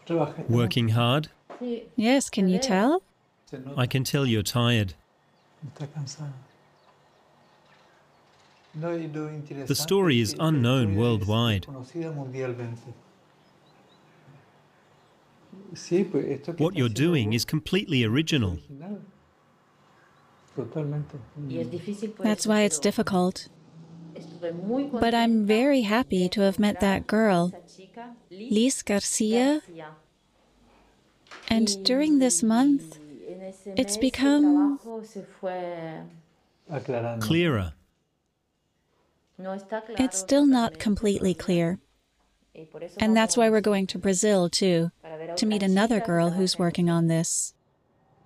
Working hard? Yes, can you tell? I can tell you're tired. The story is unknown worldwide. What you're doing is completely original. That's why it's difficult. But I'm very happy to have met that girl, Liz Garcia. And during this month, it's become Clearer. It's still not completely clear. And that's why we're going to Brazil, too, to meet another girl who's working on this.